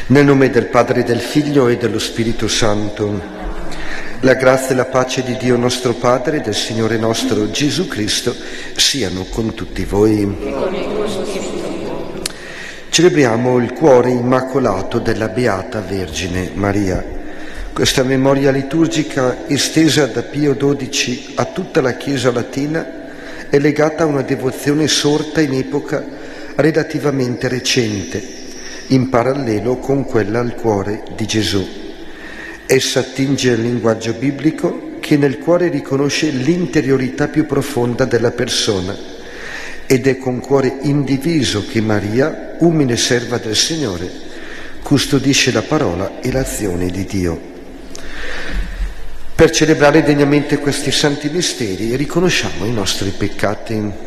Nel nome del Padre, del Figlio e dello Spirito Santo. La grazia e la pace di Dio nostro Padre e del Signore nostro Gesù Cristo siano con tutti voi. Celebriamo il cuore immacolato della Beata Vergine Maria. Questa memoria liturgica, estesa da Pio XII a tutta la Chiesa latina, è legata a una devozione sorta in epoca relativamente recente, in parallelo con quella al cuore di Gesù. Essa attinge al linguaggio biblico che nel cuore riconosce l'interiorità più profonda della persona ed è con cuore indiviso che Maria, umile serva del Signore, custodisce la parola e l'azione di Dio. Per celebrare degnamente questi santi misteri riconosciamo i nostri peccati.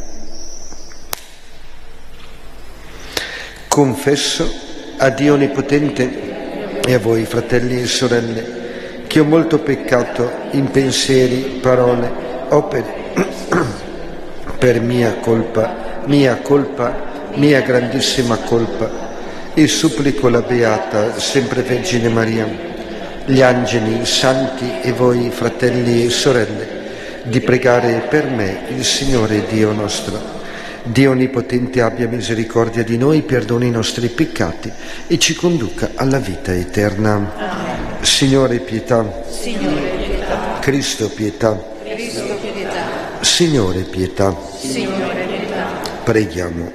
Confesso a Dio Onnipotente e a voi, fratelli e sorelle, che ho molto peccato in pensieri, parole, opere, per mia colpa, mia grandissima colpa, e supplico la Beata sempre Vergine Maria, gli angeli, i santi e voi, fratelli e sorelle, di pregare per me il Signore Dio nostro. Dio Onnipotente abbia misericordia di noi, perdoni i nostri peccati e ci conduca alla vita eterna. Amen. Signore pietà. Signore pietà. Cristo pietà. Cristo pietà. Signore pietà. Signore pietà. Preghiamo.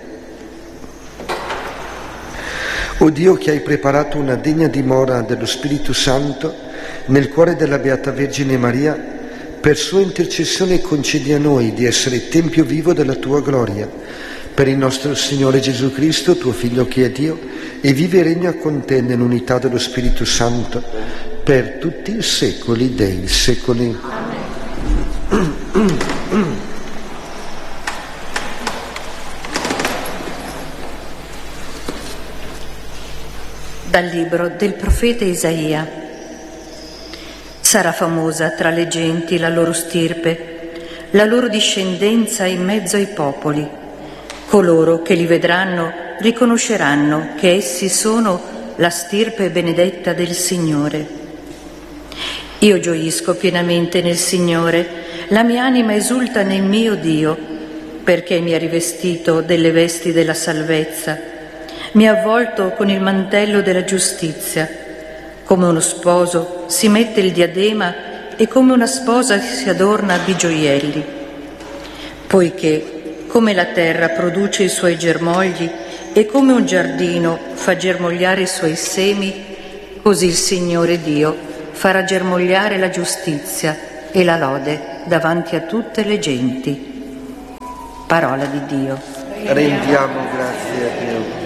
O Dio, che hai preparato una degna dimora dello Spirito Santo nel cuore della Beata Vergine Maria, per sua intercessione concedi a noi di essere tempio vivo della tua gloria, per il nostro Signore Gesù Cristo, tuo Figlio che è Dio, e vive e regna con te nell'unità dello Spirito Santo, per tutti i secoli dei secoli. Amen. Dal libro del profeta Isaia. Sarà famosa tra le genti la loro stirpe, la loro discendenza in mezzo ai popoli. Coloro che li vedranno riconosceranno che essi sono la stirpe benedetta del Signore. Io gioisco pienamente nel Signore, la mia anima esulta nel mio Dio, perché mi ha rivestito delle vesti della salvezza, mi ha avvolto con il mantello della giustizia. Come uno sposo si mette il diadema e come una sposa si adorna di gioielli. Poiché, come la terra produce i suoi germogli e come un giardino fa germogliare i suoi semi, così il Signore Dio farà germogliare la giustizia e la lode davanti a tutte le genti. Parola di Dio. Rendiamo grazie a Dio.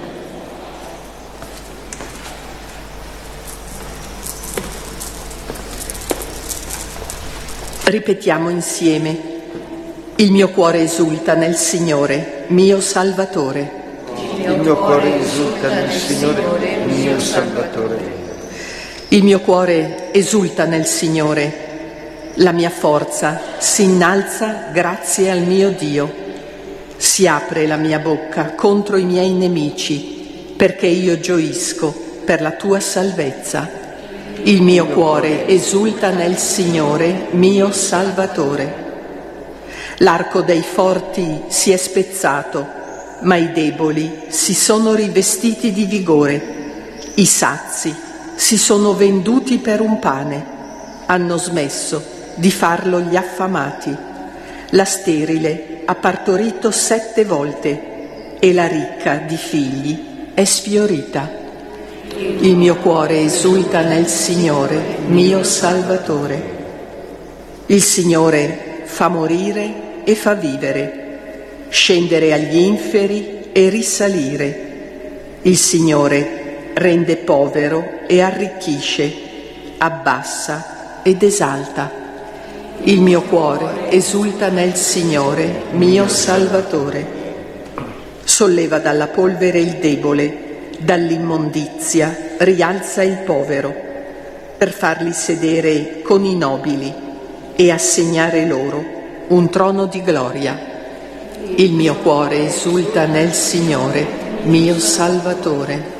Ripetiamo insieme: il mio cuore esulta nel Signore, mio Salvatore. Il mio cuore esulta nel Signore, mio Salvatore. Il mio cuore esulta nel Signore, la mia forza si innalza grazie al mio Dio. Si apre la mia bocca contro i miei nemici, perché io gioisco per la tua salvezza. Il mio cuore esulta nel Signore, mio Salvatore. L'arco dei forti si è spezzato, ma i deboli si sono rivestiti di vigore. I sazi si sono venduti per un pane, hanno smesso di farlo gli affamati. La sterile ha partorito 7 volte e la ricca di figli è sfiorita. Il mio cuore esulta nel Signore, mio Salvatore. Il Signore fa morire e fa vivere, scendere agli inferi e risalire. Il Signore rende povero e arricchisce, abbassa ed esalta. Il mio cuore esulta nel Signore, mio Salvatore. Solleva dalla polvere il debole, dall'immondizia rialza il povero, per farli sedere con i nobili e assegnare loro un trono di gloria. Il mio cuore esulta nel Signore, mio Salvatore.